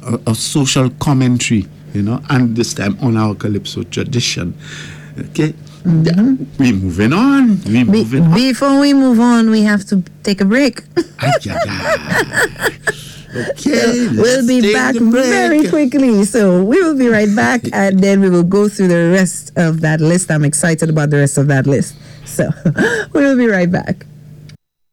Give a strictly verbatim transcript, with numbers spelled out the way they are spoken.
a, a social commentary, you know, and this time on our calypso tradition. Okay, mm-hmm. We're moving on. We're Be- moving on. Before we move on, we have to take a break. Okay, we'll be back very quickly. So we will be right back, and then we will go through the rest of that list. I'm excited about the rest of that list. So we will be right back.